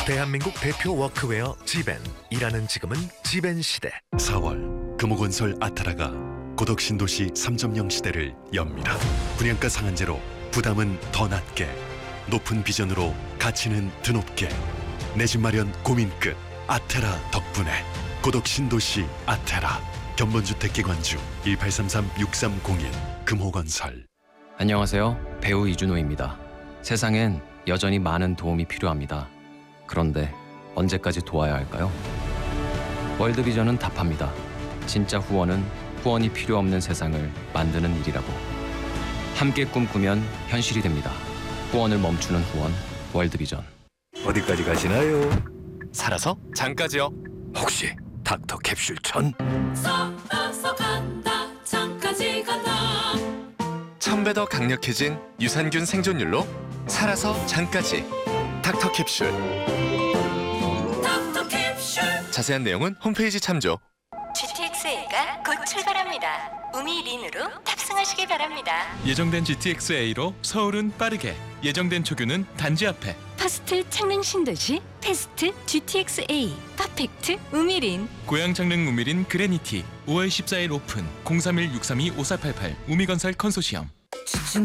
대한민국 대표 워크웨어 지벤. 일하는 지금은 지벤 시대. 4월 금호건설 아타라가 고덕신도시 3.0 시대를 엽니다. 분양가 상한제로 부담은 더 낮게, 높은 비전으로 가치는 드높게. 내 집 마련 고민 끝 아테라 덕분에 고덕신도시 아테라. 견본주택기관주 1833-6301 금호건설. 안녕하세요. 배우 이준호입니다. 세상엔 여전히 많은 도움이 필요합니다. 그런데 언제까지 도와야 할까요? 월드비전은 답합니다. 진짜 후원은 후원이 필요 없는 세상을 만드는 일이라고. 함께 꿈꾸면 현실이 됩니다. 후원을 멈추는 후원, 월드비전. 어디까지 가시나요? 살아서 장까지요. 혹시 닥터 캡슐 전? 살아서 간다 장까지 간다. 1000배 더 강력해진 유산균 생존율로 살아서 장까지 닥터 캡슐. 닥터 캡슐. 자세한 내용은 홈페이지 참조. GTX-A가 곧 출발합니다. 우미린으로 탑승하시기 바랍니다. 예정된 GTX-A로 서울은 빠르게, 예정된 초규는 단지 앞에. 퍼스트 창릉 신도시 패스트 GTX-A 퍼펙트 우미린. 고양 창릉 우미린 그레니티 5월 14일 오픈. 031-632-5488 우미건설 컨소시엄.